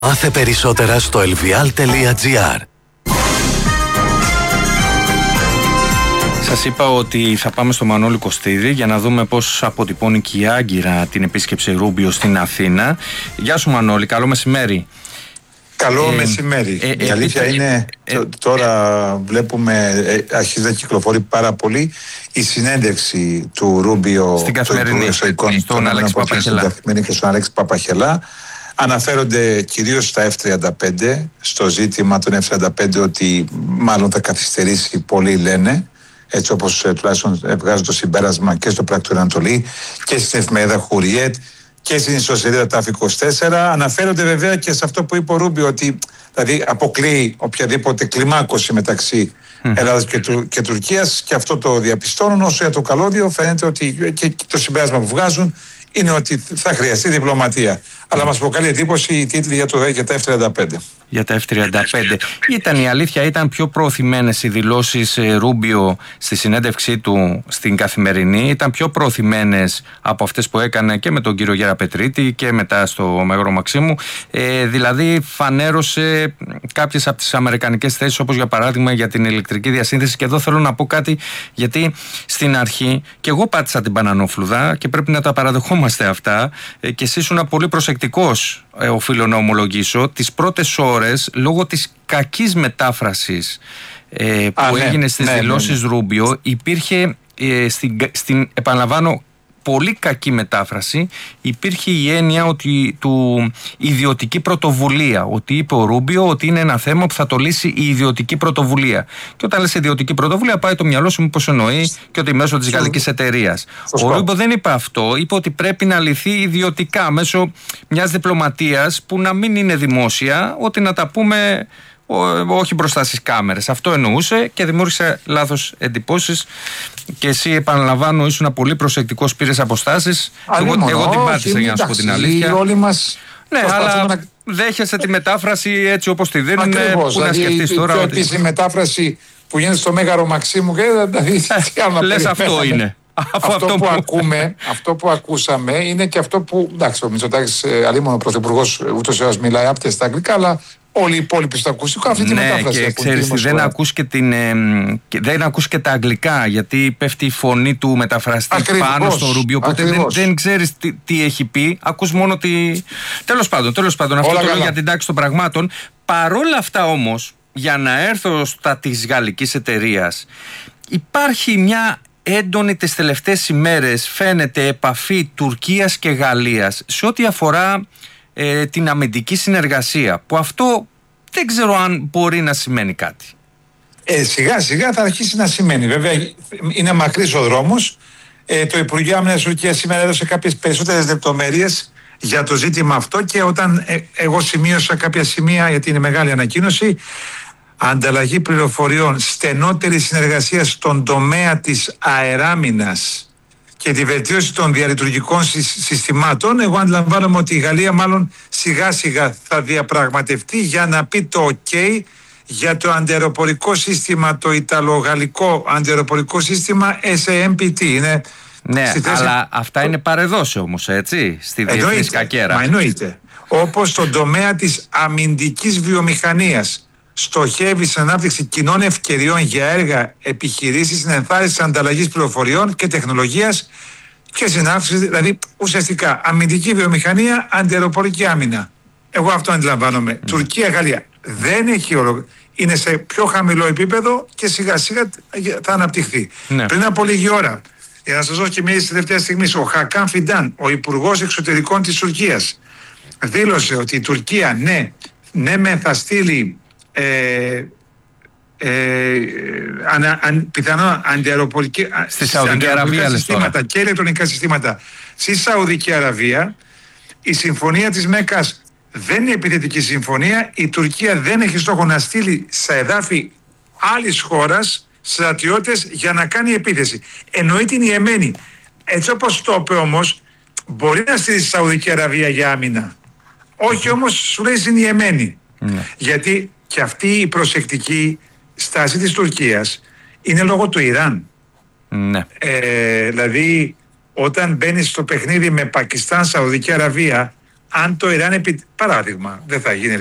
Μάθε περισσότερα στο elvial.gr. Σας είπα ότι θα πάμε στο Μανώλη Κωστίδη για να δούμε πώς αποτυπώνει και η Άγκυρα την επίσκεψη Ρούμπιο στην Αθήνα. Γεια σου Μανώλη, καλό μεσημέρι. Καλό μεσημέρι. Η αλήθεια είναι, τώρα βλέπουμε, αρχίζει να κυκλοφορεί πάρα πολύ η συνέντευξη του Ρούμπιο στην Καθημερινή, στον Αλέξη Παπαχελά. Και στον Αλέξη Παπαχελά. Αναφέρονται κυρίως στα F-35, στο ζήτημα των F-35 ότι μάλλον θα καθυστερήσει, πολλοί λένε, έτσι όπως τουλάχιστον βγάζουν το συμπέρασμα και στο Πράκτορο Ανατολή και στην εφημερίδα Χουριέτ και στην ιστοσελίδα ΤΑΦ24. Αναφέρονται βέβαια και σε αυτό που είπε ο Ρούμπιο, ότι δηλαδή αποκλείει οποιαδήποτε κλιμάκωση μεταξύ Ελλάδας και Τουρκίας, και αυτό το διαπιστώνουν. Όσο για το καλώδιο φαίνεται ότι και το συμπέρασμα που βγάζουν είναι ότι θα χρειαστεί διπλωματία. Αλλά μας προκαλεί εντύπωση οι τίτλοι για τα F-35. Για τα F-35. Η αλήθεια ήταν πιο προωθημένες οι δηλώσεις Ρούμπιο στη συνέντευξή του στην Καθημερινή. Ήταν πιο προωθημένες από αυτές που έκανε και με τον κύριο Γεραπετρίτη και μετά στο Μέγαρο Μαξίμου. Δηλαδή φανέρωσε κάποιες από τις αμερικανικές θέσεις, όπως για παράδειγμα για την ηλεκτρική διασύνδεση. Και εδώ θέλω να πω κάτι, γιατί στην αρχή και εγώ πάτησα την πανανόφλουδα και πρέπει να τα παραδεχόμαστε αυτά, και εσύ ήσουν πολύ προσεκτικός, οφείλω να ομολογήσω, τις πρώτες ώρες λόγω της κακής μετάφρασης που έγινε στις δηλώσεις Ρούμπιο. Υπήρχε στην επαναλαμβάνω, πολύ κακή μετάφραση. Υπήρχε η έννοια ότι του ιδιωτική πρωτοβουλία, ότι είπε ο Ρούμπιο ότι είναι ένα θέμα που θα το λύσει η ιδιωτική πρωτοβουλία. Και όταν λες ιδιωτική πρωτοβουλία, πάει το μυαλό σου μήπως εννοεί και ότι μέσω της γαλλικής εταιρείας. Ο Ρούμπιο δεν είπε αυτό. Είπε ότι πρέπει να λυθεί ιδιωτικά μέσω μιας διπλωματίας που να μην είναι δημόσια, ότι να τα πούμε όχι μπροστά στις κάμερες. Αυτό εννοούσε και δημιούργησε λάθος εντυπώσεις. Και εσύ, επαναλαμβάνω, ήσουν πολύ προσεκτικός, πήρες αποστάσεις. Εγώ την πάτησα, για να σου πω την αλήθεια. Όλοι μας, ναι, αλλά δέχεσαι τη μετάφραση έτσι όπως τη δίνουν. Ακριβώς, που να σκεφτείς τώρα. Η πιο επίσημη μετάφραση που γίνεται στο Μέγαρο Μαξίμου, λες αυτό είναι. Αυτό που ακούσαμε είναι και αυτό που. Εντάξει, ο Μητσοτάκης, αλίμονο πρωθυπουργός, ούτως ή άλλως μιλάει άπτες στα αγγλικά, αλλά όλοι οι υπόλοιποι στο ακουστικό αυτή τη μετάφραση. Και ξέρεις, δεν ακούς και τα αγγλικά, γιατί πέφτει η φωνή του μεταφραστή πάνω στο Ρούμπιο. Οπότε δεν ξέρεις τι έχει πει. Ακούς μόνο τη. Τέλος πάντων, αυτό το λέω για την τάξη των πραγμάτων. Παρόλα αυτά όμως, για να έρθω στα της γαλλικής εταιρείας, υπάρχει μια έντονη τις τελευταίες ημέρες, φαίνεται, επαφή Τουρκίας και Γαλλίας σε ό,τι αφορά την αμυντική συνεργασία, που αυτό δεν ξέρω αν μπορεί να σημαίνει κάτι. Σιγά σιγά θα αρχίσει να σημαίνει. Βέβαια είναι μακρύς ο δρόμος. Το Υπουργείο Άμυνας Τουρκίας σήμερα έδωσε κάποιες περισσότερες λεπτομέρειες για το ζήτημα αυτό, και όταν εγώ σημείωσα κάποια σημεία, γιατί είναι μεγάλη ανακοίνωση, ανταλλαγή πληροφοριών, στενότερη συνεργασία στον τομέα της αεράμινας και τη βελτίωση των διαλειτουργικών συστημάτων. Εγώ αντιλαμβάνομαι ότι η Γαλλία μάλλον σιγά σιγά θα διαπραγματευτεί για να πει το OK για το αντιαεροπορικό σύστημα, το ιταλογαλλικό αντιαεροπορικό σύστημα SAMPT. Είναι ναι, αλλά αυτά είναι παρεδώσει όμως, έτσι, στη διεθνή σκακέρα. Μα εννοείται. Όπως στον τομέα της αμυντικής βιομηχανίας στοχεύει στην ανάπτυξη κοινών ευκαιριών για έργα, επιχειρήσεις, στην ενθάρρυνση ανταλλαγής πληροφοριών και τεχνολογίας και στην αύξηση, δηλαδή ουσιαστικά αμυντική βιομηχανία, αντιαεροπορική άμυνα. Εγώ αυτό αντιλαμβάνομαι. Τουρκία, Γαλλία δεν έχει είναι σε πιο χαμηλό επίπεδο και σιγά σιγά θα αναπτυχθεί. Ναι. Πριν από λίγη ώρα, για να σας δώσω και μια τελευταία στιγμή, ο Χακάν Φιντάν, ο Υπουργός Εξωτερικών της Τουρκίας, δήλωσε ότι η Τουρκία ναι θα στείλει πιθανό αντιαεροπορική στη Σαουδική Αραβία συστήματα και ηλεκτρονικά συστήματα στη Σαουδική Αραβία. Η συμφωνία της Μέκας δεν είναι επιθετική συμφωνία. Η Τουρκία δεν έχει στόχο να στείλει στα εδάφη άλλης χώρας στρατιώτες για να κάνει επίθεση. Εννοεί την Ιεμένη. Έτσι όπως το είπε όμως, μπορεί να στείλει στη Σαουδική Αραβία για άμυνα. Όχι όμως, σου λέει, στην Ιεμένη. Γιατί και αυτή η προσεκτική στάση της Τουρκίας είναι λόγω του Ιράν. Δηλαδή όταν μπαίνεις στο παιχνίδι με Πακιστάν, Σαουδική Αραβία, αν το Ιράν παράδειγμα, δεν θα γίνει